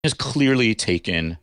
has clearly taken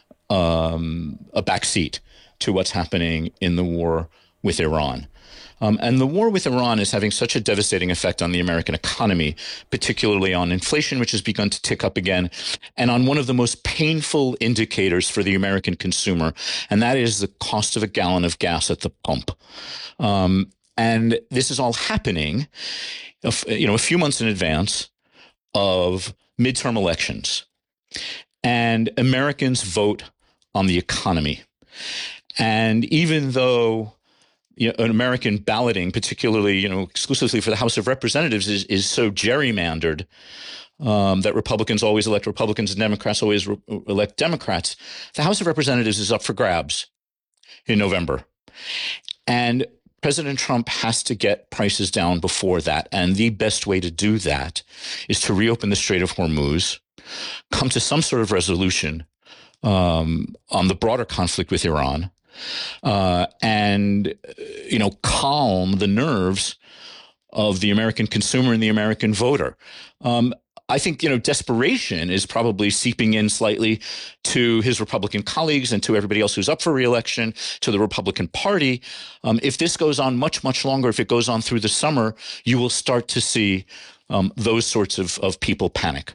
a backseat to what's happening in the war with Iran. And the war with Iran is having such a devastating effect on the American economy, particularly on inflation, which has begun to tick up again, and on one of the most painful indicators for the American consumer, and that is the cost of a gallon of gas at the pump. And this is all happening, a few months in advance of midterm elections. And Americans vote on the economy. And even though an American balloting, particularly exclusively for the House of Representatives, is so gerrymandered that Republicans always elect Republicans and Democrats always elect Democrats, the House of Representatives is up for grabs in November. And President Trump has to get prices down before that. And the best way to do that is to reopen the Strait of Hormuz, come to some sort of resolution on the broader conflict with Iran, and calm the nerves of the American consumer and the American voter. I think desperation is probably seeping in slightly to his Republican colleagues and to everybody else who's up for re-election, to the Republican Party. If this goes on much, much longer, if it goes on through the summer, you will start to see those sorts of people panic.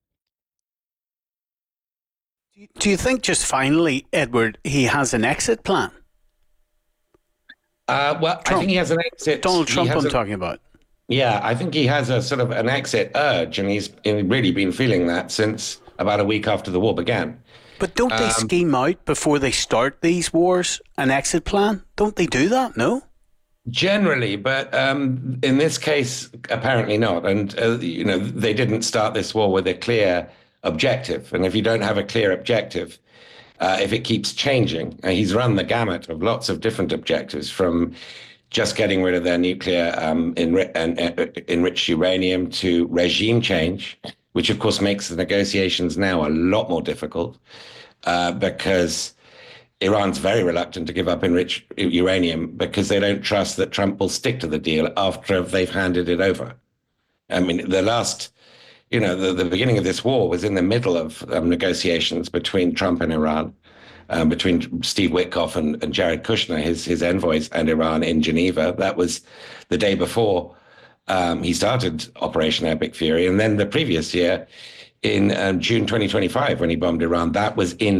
Do you think, just finally, Edward, he has an exit plan? Well, Trump. I think he has an exit. Donald Trump, I'm talking about. Yeah, I think he has a sort of an exit urge, and he's really been feeling that since about a week after the war began. But don't they scheme out before they start these wars an exit plan? Don't they do that? No? Generally, but in this case, apparently not. And, they didn't start this war with a clear objective. And if you don't have a clear objective, if it keeps changing, he's run the gamut of lots of different objectives, from just getting rid of their nuclear enriched uranium to regime change, which of course makes the negotiations now a lot more difficult because Iran's very reluctant to give up enriched uranium because they don't trust that Trump will stick to the deal after they've handed it over. I mean, the beginning of this war was in the middle of negotiations between Trump and Iran, between Steve Witkoff and Jared Kushner, his envoys, and Iran in Geneva. That was the day before he started Operation Epic Fury. And then the previous year, in June 2025, when he bombed Iran, that was in